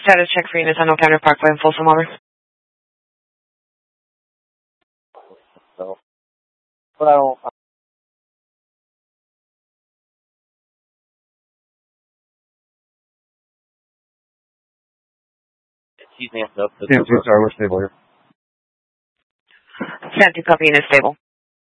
Status check for units on Oak County Parkway in Folsom, over. So, but I don't. She's amped up. Sam 2 Star, we're stable here. Sam 2 copy, unit stable.